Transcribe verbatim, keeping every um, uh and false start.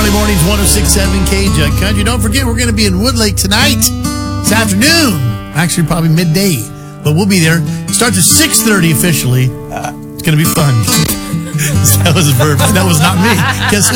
Early mornings, one oh six point seven K J Country. Don't forget, we're going to be in Woodlake tonight. This afternoon. Actually, probably midday. But we'll be there. It starts at six thirty officially. Uh, it's going to be fun. That was a verb. That was not me. Guess